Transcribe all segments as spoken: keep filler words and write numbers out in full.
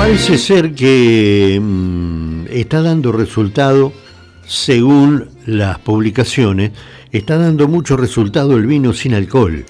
Parece ser que mmm, está dando resultado, según las publicaciones, está dando mucho resultado el vino sin alcohol.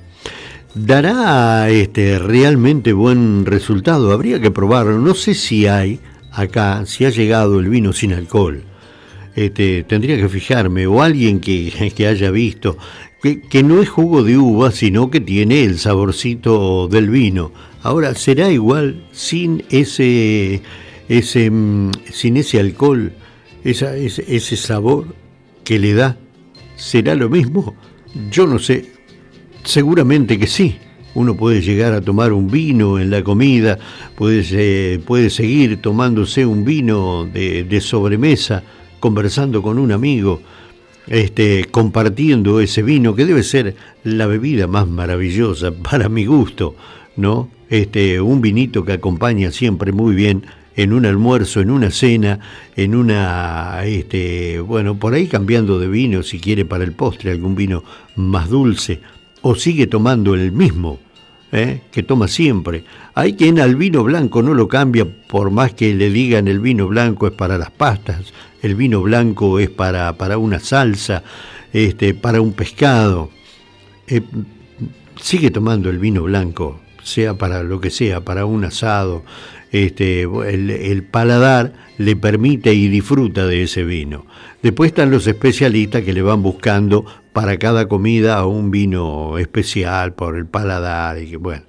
¿Dará este, realmente buen resultado? Habría que probarlo. No sé si hay acá, si ha llegado el vino sin alcohol. Este, tendría que fijarme, o alguien que, que haya visto, que, que no es jugo de uva, sino que tiene el saborcito del vino. Ahora, ¿será igual sin ese, ese, sin ese alcohol, esa, ese, ese sabor que le da? ¿Será lo mismo? Yo no sé. Seguramente que sí. Uno puede llegar a tomar un vino en la comida, puede, eh, puede seguir tomándose un vino de, de sobremesa, conversando con un amigo, este, compartiendo ese vino, que debe ser la bebida más maravillosa para mi gusto, ¿no? Este, un vinito que acompaña siempre muy bien en un almuerzo, en una cena, en una, este, bueno, por ahí cambiando de vino, si quiere para el postre algún vino más dulce, o sigue tomando el mismo, ¿eh? que toma siempre. Hay quien al vino blanco no lo cambia, por más que le digan el vino blanco es para las pastas, el vino blanco es para, para una salsa, este, para un pescado. Eh, sigue tomando el vino blanco, sea para lo que sea, para un asado. Este, el, el paladar le permite y disfruta de ese vino. Después están los especialistas que le van buscando para cada comida un vino especial por el paladar y que, bueno,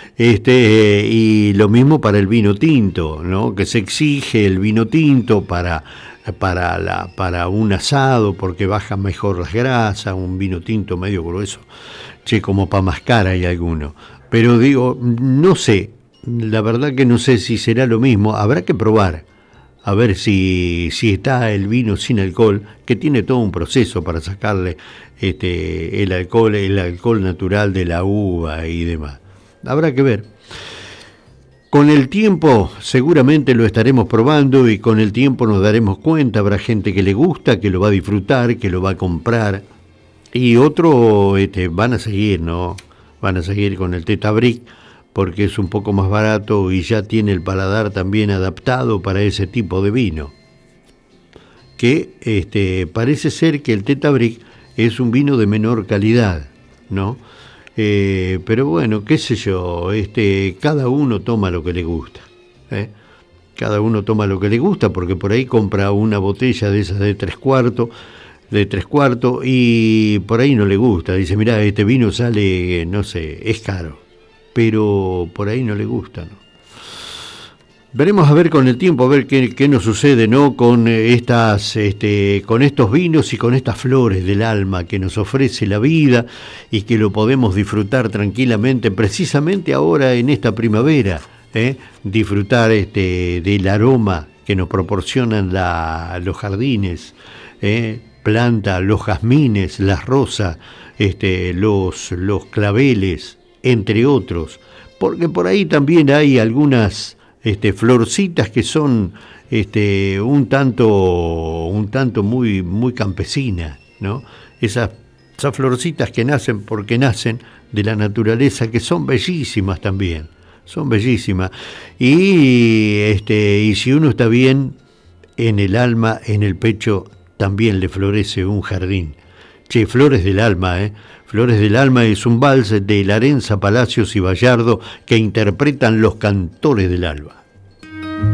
este y lo mismo para el vino tinto, ¿no? Que se exige el vino tinto para para la para un asado porque baja mejor las grasas, un vino tinto medio grueso, che, como para mascar hay alguno. Pero digo, no sé, la verdad que no sé si será lo mismo, habrá que probar, a ver si, si está el vino sin alcohol, que tiene todo un proceso para sacarle este, el alcohol, el alcohol natural de la uva y demás. Habrá que ver. Con el tiempo seguramente lo estaremos probando y con el tiempo nos daremos cuenta, habrá gente que le gusta, que lo va a disfrutar, que lo va a comprar y otros este, van a seguir, ¿no? Van a seguir con el Teta Brick porque es un poco más barato y ya tiene el paladar también adaptado para ese tipo de vino. Que este, parece ser que el Teta Brick es un vino de menor calidad, ¿no? Eh, pero bueno, qué sé yo, este, cada uno toma lo que le gusta, ¿eh? Cada uno toma lo que le gusta porque por ahí compra una botella de esas de tres cuartos, de tres cuartos y por ahí no le gusta. Dice, mirá, este vino sale, no sé, es caro, pero por ahí no le gusta, ¿no? Veremos a ver con el tiempo, a ver qué, qué nos sucede, ¿no? Con estas, este, con estos vinos y con estas flores del alma que nos ofrece la vida y que lo podemos disfrutar tranquilamente, precisamente ahora en esta primavera, ¿eh? Disfrutar este, del aroma que nos proporcionan la, los jardines, ¿eh? Planta, los jazmines, las rosas, este, los, los claveles, entre otros, porque por ahí también hay algunas este, florcitas que son este, un tanto, un tanto muy, muy campesinas, ¿no? Esas, esas florcitas que nacen porque nacen de la naturaleza, que son bellísimas también, son bellísimas. Y, este, y si uno está bien en el alma, en el pecho, también le florece un jardín. Che, Flores del Alma, ¿eh? Flores del Alma es un vals de Larenza, Palacios y Bayardo que interpretan los Cantores del Alba.